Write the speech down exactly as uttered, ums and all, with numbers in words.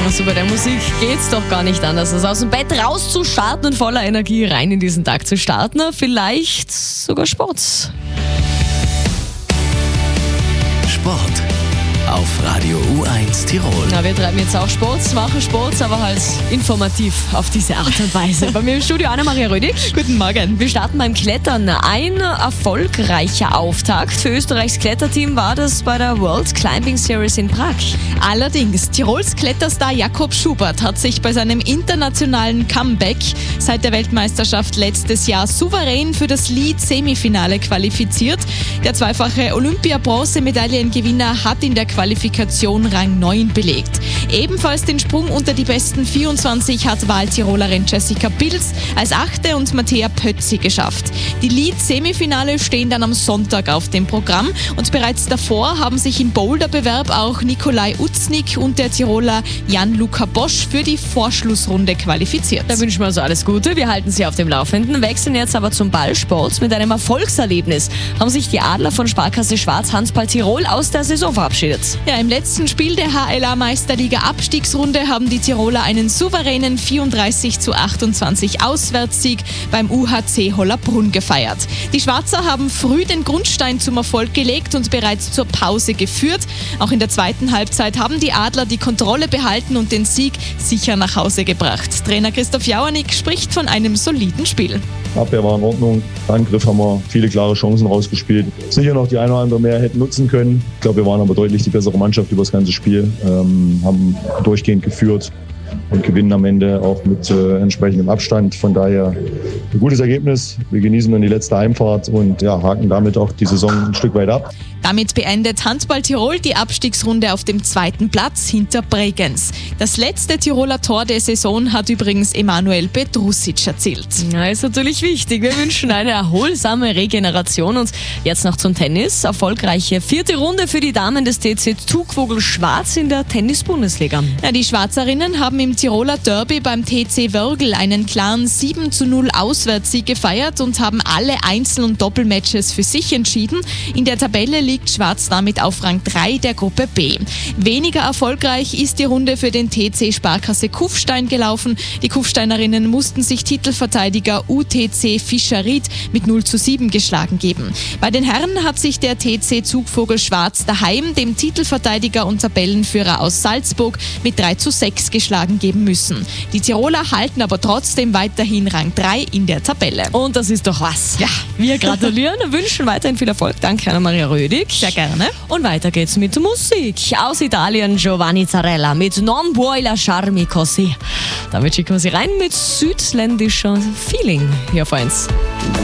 Also bei der Musik geht's doch gar nicht anders, als aus dem Bett rauszustarten und voller Energie rein in diesen Tag zu starten. Vielleicht sogar Sport. Sport auf Radio U eins Tirol. Na, wir treiben jetzt auch Sport, machen Sport, aber halt informativ auf diese Art und Weise. Bei mir im Studio Anna-Maria Rödig. Guten Morgen. Wir starten beim Klettern. Ein erfolgreicher Auftakt für Österreichs Kletterteam war das bei der World Climbing Series in Prag. Allerdings, Tirols Kletterstar Jakob Schubert hat sich bei seinem internationalen Comeback seit der Weltmeisterschaft letztes Jahr souverän für das Lead-Semifinale qualifiziert. Der zweifache Olympia-Bronzemedaillengewinner hat in der Qualifikation Rang neun belegt. Ebenfalls den Sprung unter die besten vierundzwanzig hat Wahltirolerin Jessica Pilz als Achte und Mattea Pötzi geschafft. Die Lead-Semifinale stehen dann am Sonntag auf dem Programm und bereits davor haben sich im Boulderbewerb auch Nikolai Uznik und der Tiroler Jan-Luca Bosch für die Vorschlussrunde qualifiziert. Da wünschen wir uns alles Gute. Wir halten Sie auf dem Laufenden, wechseln jetzt aber zum Ballsport. Mit einem Erfolgserlebnis haben sich die Adler von Sparkasse Schwarz Handball Tirol aus der Saison verabschiedet. Ja, im letzten Spiel der H L A-Meisterliga Abstiegsrunde haben die Tiroler einen souveränen vierunddreißig zu achtundzwanzig Auswärtssieg beim U H C Hollabrunn gefeiert. Die Schwarzer haben früh den Grundstein zum Erfolg gelegt und bereits zur Pause geführt. Auch in der zweiten Halbzeit haben die Adler die Kontrolle behalten und den Sieg sicher nach Hause gebracht. Trainer Christoph Jauernick spricht von einem soliden Spiel. Abwehr war in Ordnung. Angriff haben wir viele klare Chancen rausgespielt. Sicher noch die eine oder andere mehr hätten nutzen können. Ich glaube, wir waren aber deutlich die bessere Mannschaft über das ganze Spiel, ähm, haben durchgehend geführt und gewinnen am Ende auch mit äh, entsprechendem Abstand. Von daher ein gutes Ergebnis. Wir genießen dann die letzte Heimfahrt und ja, haken damit auch die Saison ein Stück weit ab. Damit beendet Handball Tirol die Abstiegsrunde auf dem zweiten Platz hinter Bregenz. Das letzte Tiroler Tor der Saison hat übrigens Emanuel Petrusic erzielt. Ja, ist natürlich wichtig. Wir wünschen eine erholsame Regeneration. Und jetzt noch zum Tennis. Erfolgreiche vierte Runde für die Damen des T C Zugvogel Schwarz in der Tennis-Bundesliga. Ja, die Schwarzerinnen haben im Tiroler Derby beim T C Wörgl einen klaren sieben zu null Auswärtssieg gefeiert und haben alle Einzel- und Doppelmatches für sich entschieden. In der Tabelle liegt Schwarz damit auf Rang drei der Gruppe B. Weniger erfolgreich ist die Runde für den T C Sparkasse Kufstein gelaufen. Die Kufsteinerinnen mussten sich Titelverteidiger U T C Fischer-Ried mit null zu sieben geschlagen geben. Bei den Herren hat sich der T C Zugvogel Schwarz daheim dem Titelverteidiger und Tabellenführer aus Salzburg mit drei zu sechs geschlagen geben müssen. Die Tiroler halten aber trotzdem weiterhin Rang drei in der Tabelle. Und das ist doch was. Ja, Wir gratulieren und wünschen weiterhin viel Erfolg. Danke, Anna-Maria Rödig. sehr gerne. Und weiter geht's mit Musik. Aus Italien Giovanni Zarella mit Non vuoi lasciarmi così. Damit schicken wir sie rein mit südländischer Feeling hier auf eins.